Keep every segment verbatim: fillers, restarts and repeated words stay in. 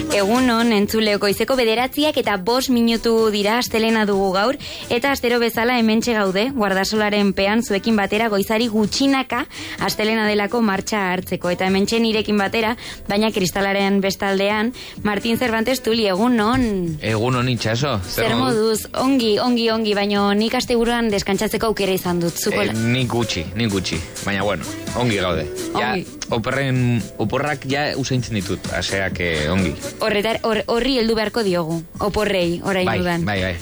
Egunon, entzuleo goizeko bederatziak eta bost minutu dira astelena dugu gaur, eta astero bezala hementxe gaude, Guardasolaren pean zuekin batera goizari gutxinaka astelena delako martxa hartzeko, eta hementxe nirekin batera, baina kristalaren bestaldean, Martin Cervantes Tuli, egunon. Egunon itxaso. Zer moduz, ongi, ongi, ongi, baina nik asteburuan deskantzatzeko aukera izan dut. Zuko eh, nik gutxi, nik gutxi, baina bueno, ongi gaude. Ja, operren, oporrak ja usaintzen ditut, aseak ongi. Horretar, hor, horri heldu beharko diogu, oporrei, orain bai, dudan. Bai, bai,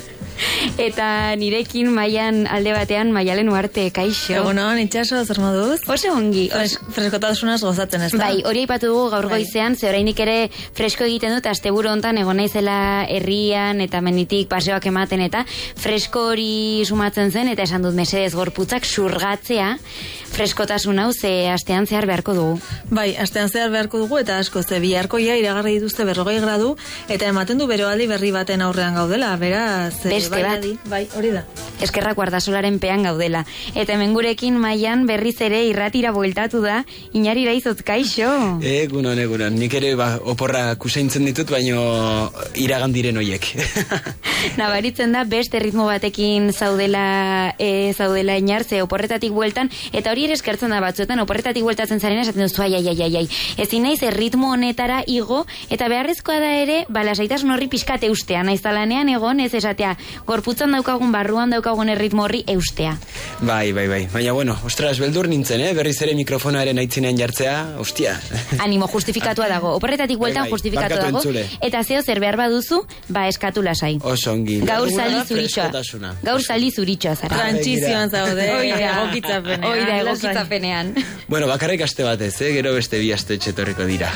Eta nirekin Maian alde batean, Maialen Uarte, kaixo. Egunon, itxaso, zer moduz? Oso ongi. Fres, freskotasunaz gozatzen ez da? Bai, hori aipatu dugu gaur bai. goizean, ze orainik ere fresko egiten dut, asteburu hontan egon naizela herrian, eta menitik paseoak ematen, eta fresko hori sumatzen zen, eta esan dut mesedez gorputzak surgatzea, freskotasun hau, ze astean zehar beharko dugu. Bai, astean zehar beharko dugu, eta asko, ze biharko ia iragarri dituzte berrogei gradu, eta ematen du beroaldi berri baten aurrean gaudela, beraz... Beste bat. Bai, hori da. Eskerrak Guardasolaren pean gaudela. Eta hemen gurekin Maian berriz ere irratira bueltatu da, Iñari Iraizotz, kaixo. Egunon, egunon. Nik ere ba, oporra kusaintzen ditut, baino iragan diren hoiek. Nabaritzen da, beste ritmo batekin zaudela, e, zaudela Iñar, ze oporretatik bueltan, eta hori ere eskertzen da batzuetan, oporretatik bueltatzen zaren esaten duzu, ai, ai, ai, ai, ai. Ezin naiz ritmo honetara igo, eta beharrezkoa da ere, balasaitasun horri pixkate eustea, naiz talanean egon, ez esatea, gorputzan daukagun, barruan daukagun erritmo horri eustea. Bai, bai, bai. Baina, bueno, ostras, beldur nintzen, eh? Berriz ere mikrofonaren aitzinean jartzea, ostia. Animo, justifikatua dago. Oporretatik bueltan bai, bai, justifikatu dago. Entzule. Eta zeo zer behar baduzu, ba eskatu lasai. Oso ongi. Gaur zaldi zuritxoa. Gaur zaldi zuritxoa zara. Trantzizioan zaude. Oida, egokitzapenean. Oida, egokitzapenean. Bueno, bakarrik aste batez, eh? Gero beste bi aste txetorriko dira.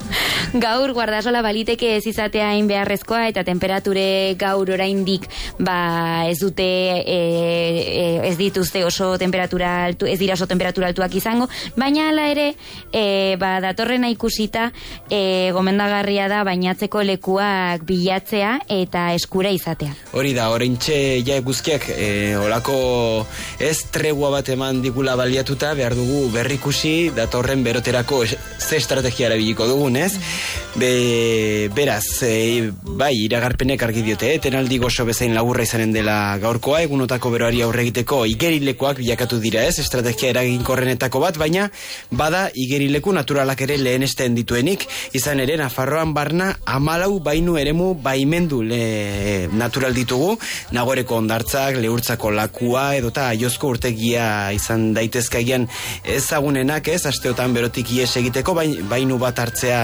Gaur Guardasola baliteke ez izatea hain beharrezkoa, eta temperature gaur oraindik ba ez dute e, e, ez dituzte oso temperatura altu, ez dira oso temperatura altuak izango, baina hala ere e, ba datorrena ikusita e, gomendagarria da bainatzeko lekuak bilatzea eta eskura izatea. Hori da, oraintxe ja eguzkiak e, olako ez tregua bat eman digula baliatuta, behar dugu berrikusi datorren beroterako ze estrategia erabiliko dugun, ez? Be, beraz, e, bai, iragarpenek argi diote, etenaldi gozo bezain laburra izanen dela gaurkoa, egunotako beroari aurre egiteko igerilekoak bilakatu dira, ez? Estrategia eraginkorrenetako bat, baina bada igerileku naturalak ere lehenesten dituenik, izan ere Nafarroan barna hamalau bainu eremu baimendu le, natural ditugu, Nagoreko hondartzak, Lehurtzako lakua, edota Aiozko urtegia izan daitezkaian ezagunenak, ez? Asteotan berotik ies egiteko, bainu bat hartzea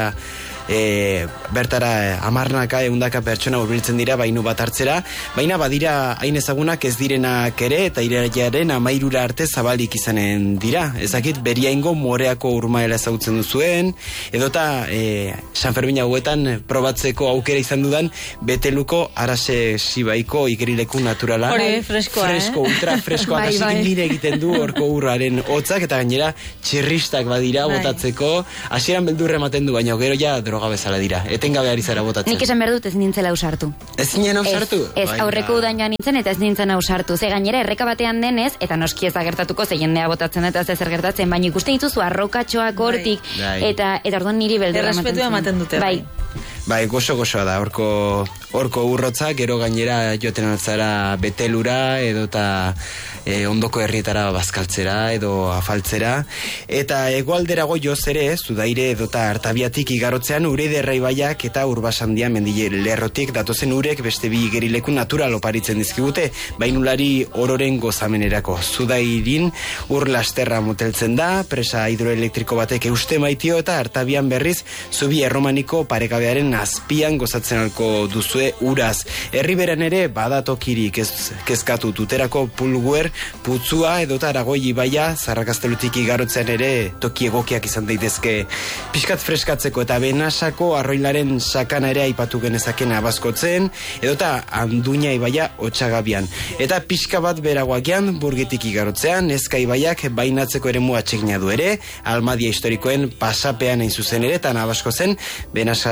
E, bertara amarnaka eundaka pertsona hurbiltzen dira bainu bat hartzera, baina badira hain ezagunak ez direnak ere, eta irailaren amairura arte zabalik izanen dira. Ezakit beriaingo Moreako urmaela ezagutzen duzuen, edota e, San Fermin hauetan probatzeko aukera izan dudan Beteluko Arase Sibaiko igerileku naturala. Hori, freskoa, fresko, eh? ultra freskoa, bai, bai. Nire egiten du horko urraren hotzak, eta gainera txirristak badira bai. Botatzeko, hasieran beldurre ematen du, baina gero ja droga bezala dira. Etengabe ari zara botatzen. Nik esan behar dut ez nintzela ausartu. Ez nien ausartu? Ez, ez aurreko udan joan nintzen eta ez nintzen ausartu. Ze gainera erreka batean denez, eta noski ez gertatuko, ze jendea botatzen eta ez zer gertatzen, baina ikusten dituzu arrokatxoak hortik, bai. eta eta orduan niri beldurra ematen zen. Ematen dute. Bai. Bai, gozo gozoa da, horko, horko urrotza, gero gainera joten altzara Betelura, edota e, ondoko herrietara bazkaltzera, edo afaltzera, eta hegoalderago joz ere, Zudaire edota Artabiatik igarotzean Urede Erraibaiak eta Urbasandia mendile lerrotik datozen urek beste bi igerileku natural oparitzen dizkigute, bainulari ororen gozamenerako. Zudairin ur lasterra moteltzen da, presa hidroelektriko batek euste maitio, eta Artabian berriz zubi erromaniko parekabearen azpian gozatzen alko duzue uraz. Herriberan ere badatokirik ez, kezkatu tuterako Pulguer, Putzua edota Aragoi ibaia, Zarrakastelutik igarotzen ere toki egokiak izan daitezke pixkat freskatzeko, eta Benasako arroilaren sakana ere aipatu genezaken abazkotzen, edota Anduña ibaia Otsagabian. Eta pixka bat beragoakian Burgitik igarotzean, Ezka ibaiak bainatzeko ere mua txegina du ere, Almadia historikoen pasapean hain zuzen ere, eta nabazko zen Benasako arroilaren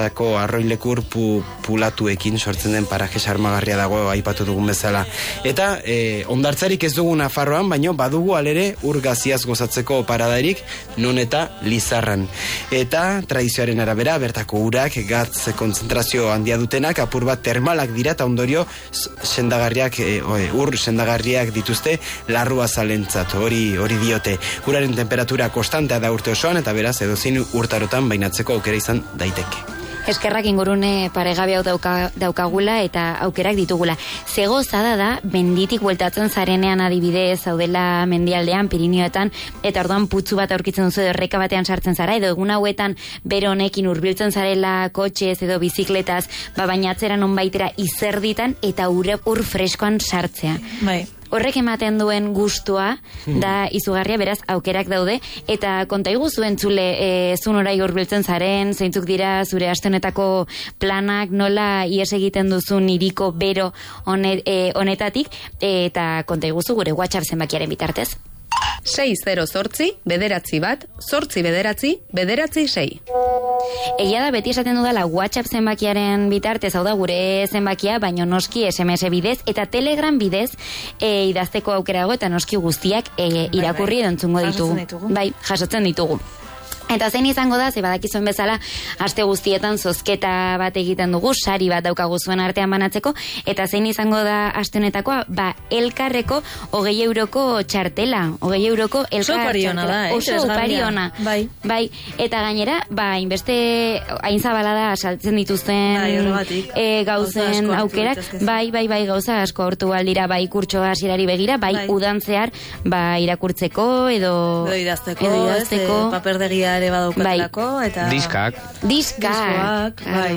arroilekur pu, pulatuekin sortzen den paraje sarmagarria dago aipatu dugun bezala. Eta e, ondartzarik ez dugu Nafarroan, baino badugu alere ur gaziaz gozatzeko paradarik non eta Lizarran. Eta tradizioaren arabera bertako urak gatz kontzentrazio handia dutenak apur bat termalak dira eta ondorio sendagarriak e, ur sendagarriak dituzte larrua zalentzat, hori hori diote. Uraren temperatura konstantea da urte osoan eta beraz edozein urtarotan bainatzeko aukera izan daiteke. Eskerrak ingurune paregabe hau dauka, daukagula eta aukerak ditugula. Zego zada da, benditik bueltatzen zarenean adibidez, zaudela mendialdean, Pirinioetan, eta orduan putzu bat aurkitzen duzu edo erreka batean sartzen zara, edo egun hauetan bero honekin hurbiltzen zarela kotxez edo bizikletaz, ba bainatzera nonbaitera izerditan eta ur, ur freskoan sartzea. Bai. Horrek ematen duen gustua da izugarria, beraz aukerak daude, eta konta iguzu entzule e, zun orai hurbiltzen zaren, zeintzuk dira zure astenetako planak, nola ies egiten duzun iriko bero honet, e, honetatik, eta konta iguzu gure WhatsApp zenbakiaren bitartez. sei zero zortzi, bederatzi bat, zortzi bederatzi, bederatzi sei. Egia da beti esaten dudala WhatsApp zenbakiaren bitartez, hau da gure zenbakia, baino noski S M S bidez eta Telegram bidez e, idazteko aukera dago eta noski guztiak e, irakurri edo entzungo ditugu. Bai, jasotzen ditugu. Eta zein izango da, ze badakizuen bezala, aste guztietan zozketa bat egiten dugu, sari bat daukagu zuen artean banatzeko, eta zein izango da aste honetakoa, ba, elkarreko hogei euroko txartela, hogei euroko elkar oso opariona da, eh? Oso opariona. Bai. Bai, eta gainera, ba, inbeste hain zabala da saltzen dituzten bai, horregatik. E, gauzen Gauza aukerak, bai, bai, bai, gauza asko hortu aldira, bai, kurtso hasierari begira, bai, bai. Udan zehar, ba, irakurtzeko, edo... Edo idazteko, edo idazteko. Ez, paperdegia ere badaukatelako, bai. eta... Diskak. Diskak. Bai.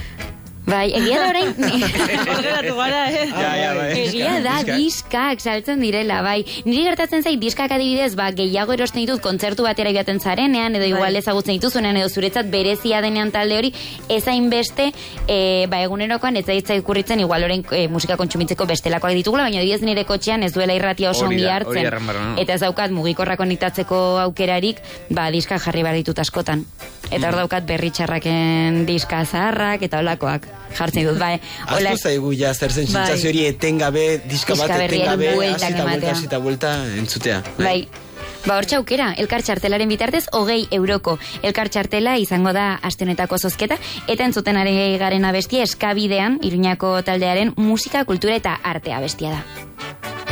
Bai, egia da orain... Horrelatu gara, eh? Ja, ja, bai. Egia da, diskak saltzen direla, bai. Niri gertatzen zait, diskak adibidez, ba, gehiago erosten ditut kontzertu batera joaten zarenean, edo igual bai. Ezagutzen dituzunean, edo zuretzat berezia denean talde hori, ezain beste, e, ba, egunerokoan ez zaitzai kurritzen, igual orain e, musika kontsumitzeko bestelakoak ditugula, baina adibidez nire kotxean ez duela irratia oso ongi hartzen. No? Eta ez daukat mugikorra konektatzeko aukerarik, ba, diskak jarri behar ditut askotan. Eta hor daukat berri txarraken diska zaharrak eta olakoak jartzen dut, bai. Aztu zaigu ja, zer zen sentsazio hori etengabe, diska bat etengabe, hasita buelta, hasita buelta, entzutea. Bai. Ba, hor txaukera, elkar txartelaren bitartez, hogei euroko elkar txartela izango da aste honetako zozketa, eta entzuten ari garen abestia eskabidean, Iruñako taldearen musika, kultura eta artea abestia da.